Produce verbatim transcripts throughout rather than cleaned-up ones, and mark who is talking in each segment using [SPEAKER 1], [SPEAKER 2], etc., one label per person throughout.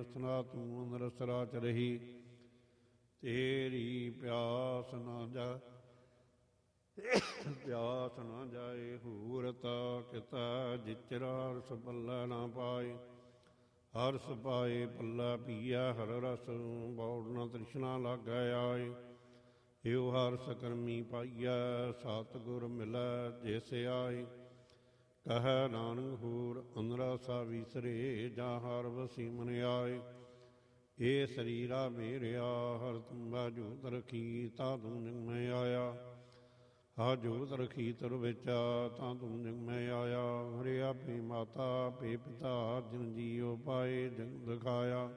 [SPEAKER 1] ਰਸਨਾ ਤੂੰ ਰਸਰਾ ਚ ਰਹੀ। ਤੇਰੀ ਪਿਆਸ ਨਾ ਜਾ ਪਿਆਸ ਨਾ ਜਾਏ ਹੂਰਤਾ ਕਿਤਾ ਜਿਚਰਾ ਰਸ ਪੱਲਾ ਨਾ ਪਾਏ। ਹਰਸ ਪਾਏ ਪੱਲਾ ਪੀਆ ਹਰ ਰਸ ਬੌੜ ਨਾ ਤ੍ਰਿਸ਼ਨਾ ਲਾਗੈ ਆਏ। ਏਉ ਹਰਸ ਕਰਮੀ ਪਾਈਐ ਸਤਿਗੁਰ ਮਿਲੈ ਜਿਸ ਆਏ। ਕਹੈ ਨਾਨਕ ਹੂਰ ਅੰਦਰਾਸਾ ਵਿਸਰੇ ਜਾਂ ਹਰ ਵਸੀ ਮਨ ਆਏ। ਏ ਸਰੀਰਾ ਮੇਰਿਆ ਹਰ ਤੁੰਬਾ ਜੋਤ ਰਖੀ ਤਾਂ ਤੂੰ ਜਗ ਮੈਂ ਆਇਆ। ਹਾ ਜੋਤ ਰਖੀ ਤੁਰ ਵਿਚਾ ਤਾਂ ਤੂੰ ਜਗ ਮੈਂ ਆਇਆ। ਹਰਿ ਆਪੇ ਮਾਤਾ ਆਪੇ ਪਿਤਾ ਜਿਨ ਜੀਉ ਪਾਏ ਜਗ ਦਿਖਾਇਆ।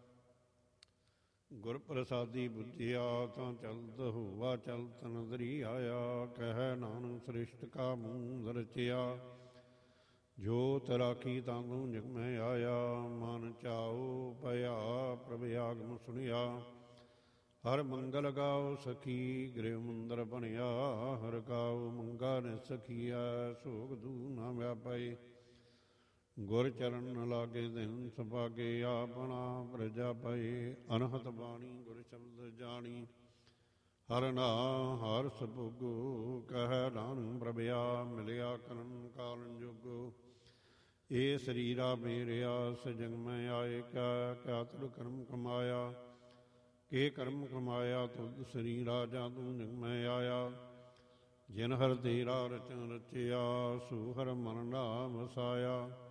[SPEAKER 1] ਗੁਰ ਪ੍ਰਸਾਦੀ ਬੁੱਝਿਆ ਤਾਂ ਚਲਤ ਹੋਵਾ ਚਲਤ ਨਦਰੀ ਆਇਆ। ਕਹਿ ਨਾਨਕ ਸ੍ਰਿਸ਼ਟ ਕਾ ਮੂੰਹ ਰਚਿਆ ਜੋਤ ਰਾਖੀ ਤਾਂ ਤੂੰ ਜਗ ਮੈਂ ਆਇਆ। ਮਨ ਚਾਉ ਭਇਆ ਪ੍ਰਭ ਆਗਮ ਸੁਣਿਆ। ਹਰ ਮੰਗਲ ਗਾਓ ਸਖੀ ਗ੍ਰਹਿ ਮੰਦਰ ਬਣਿਆ। ਹਰ ਗਾਓ ਮੰਗਾ ਨੇ ਸਖੀਆ ਸੋਗ ਦੂ ਨਾ ਵਿਆਪੇ। ਗੁਰ ਚਰਨ ਨ ਲਾਗੇ ਦਿਨ ਸੁਭਾਗੇ ਆਪਣਾ ਪ੍ਰਜਾ ਪਏ। ਅਨਹਤ ਬਾਣੀ ਗੁਰ ਸ਼ਬਦ ਜਾਣੀ ਹਰ ਨਾ ਹਰ ਸਭੁਗੋ। ਕਹਿ ਨਾਨਕ ਪ੍ਰਭਿਆ ਮਿਲਿਆ ਕਰਨ ਕਾਲਨ ਜੁਗੋ। ਏ ਸਰੀਰਾ ਮੇਰਿਆ ਸਜਗ ਮੈਂ ਆਏ। ਕਿਆ ਕਿਆ ਤੁਧ ਕਰਮ ਕਮਾਇਆ ਕੇ ਕਰਮ ਕਮਾਇਆ ਤੁਧ ਸਰੀਰਾ ਜਾਂ ਤੂੰ ਜਗ ਮੈਂ ਆਇਆ। ਜਿਨ ਹਰ ਤੇਰਾ ਰਚਨ ਰਚਿਆ ਸੋ ਹਰ ਮਨ ਨਾਮ ਵਸਾਇਆ।